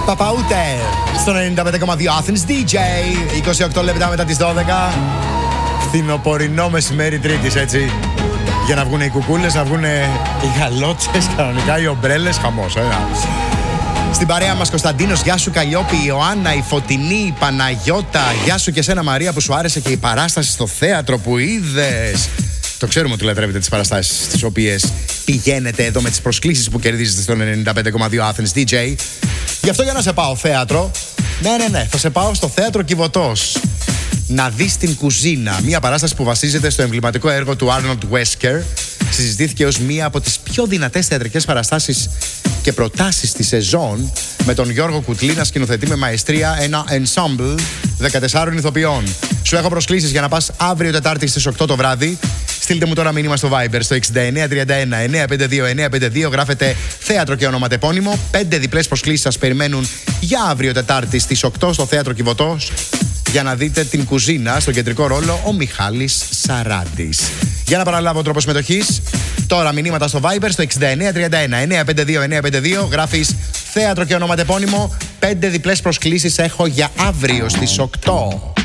Παπαούτε στο 95,2 Athens DJ. 28 λεπτά μετά τις 12. Φθινοπορεινό μεσημέρι Τρίτης, έτσι. Για να βγουν οι κουκούλες, να βγουν οι γαλότσες, κανονικά οι ομπρέλες, χαμός, Στην παρέα μας Κωνσταντίνος, γεια σου Καλλιόπη, η Ιωάννα, η Φωτεινή, η Παναγιώτα. Γεια σου και σένα Μαρία που σου άρεσε και η παράσταση στο θέατρο που είδες. Το ξέρουμε ότι λατρεύετε τις παραστάσεις στις οποίες πηγαίνετε εδώ με τις προσκλήσεις που κερδίζετε στο 95,2 Athens DJ. Γι' αυτό για να σε πάω θέατρο, ναι, θα σε πάω στο θέατρο Κιβωτός. Να δεις την κουζίνα, μια παράσταση που βασίζεται στο εμβληματικό έργο του Arnold Wesker. Συζητήθηκε ως μία από τις πιο δυνατές θεατρικές παραστάσεις και προτάσεις τη σεζόν, με τον Γιώργο Κουτλή να σκηνοθετεί με μαεστρία ένα ensemble 14 ηθοποιών. Σου έχω προσκλήσεις για να πας αύριο Τετάρτη στις 8 το βράδυ. Στείλτε μου τώρα μήνυμα στο Viber στο 6931 952 952. Γράφετε θέατρο και ονοματεπώνυμο. 5 διπλές προσκλήσεις σας περιμένουν για αύριο Τετάρτη στις 8 στο θέατρο Κιβωτός, για να δείτε την κουζίνα, στον κεντρικό ρόλο ο Μιχάλης Σαράντης. Για να παραλάβω τρόπο συμμετοχής, τώρα μηνύματα στο Viber στο 6931 952 952. Γράφεις θέατρο και ονοματεπώνυμο. 5 διπλές προσκλήσεις έχω για αύριο στις 8.